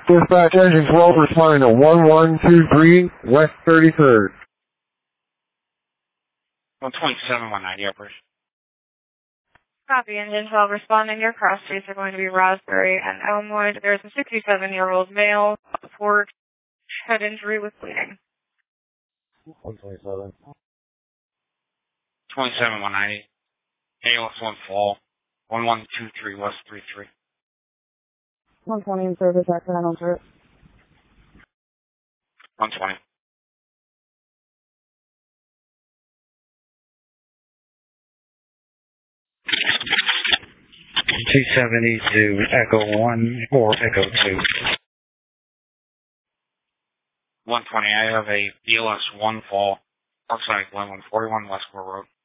Dispatch engine 12 responding to 1123 West 33rd. 127, 190, operation. Copy, engine 12 responding. Your cross streets are going to be Raspberry and Elmwood. There's a 67-year-old male, port, head injury with bleeding. 127. 27, 190. ALS 1 fall. 1123 West 33. 120 in service, accidental trip. 120. T70 to Echo 1 or Echo 2. 120, I have a BLS 1 fall outside Glenwood, 41 Westmore Road.